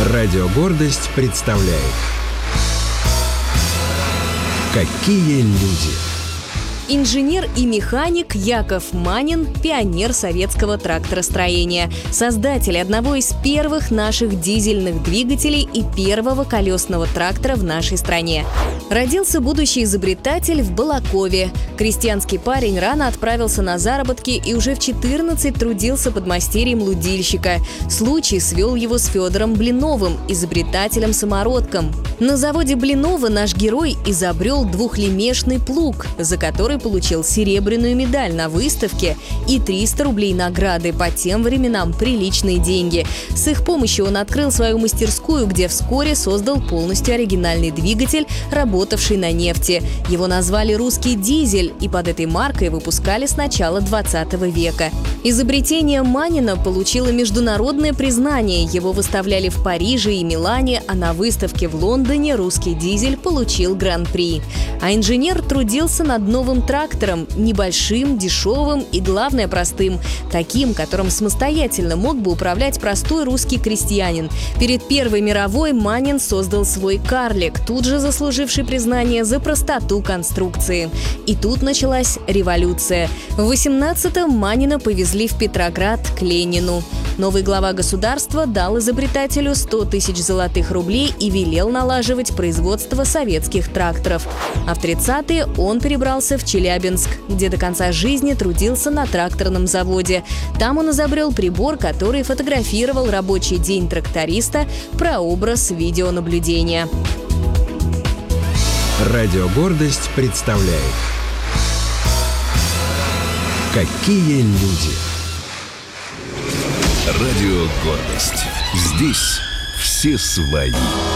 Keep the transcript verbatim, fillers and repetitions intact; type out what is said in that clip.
Радио «Гордость» представляет «Какие люди». Инженер и механик Яков Манин – пионер советского тракторостроения, создатель одного из первых наших дизельных двигателей и первого колесного трактора в нашей стране. Родился будущий изобретатель в Балакове. Крестьянский парень рано отправился на заработки и уже в четырнадцать трудился под мастерьем лудильщика. Случай свел его с Федором Блиновым, изобретателем-самородком. На заводе Блинова наш герой изобрел двухлемешный плуг, за который получил серебряную медаль на выставке и триста рублей награды, по тем временам приличные деньги. С их помощью он открыл свою мастерскую, где вскоре создал полностью оригинальный двигатель, работавший на нефти. Его назвали «Русский дизель», и под этой маркой выпускали с начала двадцатого века. Изобретение Манина получило международное признание. Его выставляли в Париже и Милане, а на выставке в Лондоне «Русский дизель» получил гран-при. А инженер трудился над новым трактором, небольшим, дешевым и, главное, простым. Таким, которым самостоятельно мог бы управлять простой русский крестьянин. Перед Первой мировой Манин создал свой карлик, тут же заслуживший признание за простоту конструкции. И тут началась революция. В восемнадцатом Манина повезли в Петроград к Ленину. Новый глава государства дал изобретателю сто тысяч золотых рублей и велел налаживать производство советских тракторов. А в тридцатые он перебрался в Челябинск, где до конца жизни трудился на тракторном заводе. Там он изобрел прибор, который фотографировал рабочий день тракториста, прообраз видеонаблюдения. Радио «Гордость» представляет «Какие люди». Радио «Гордость». Здесь все свои.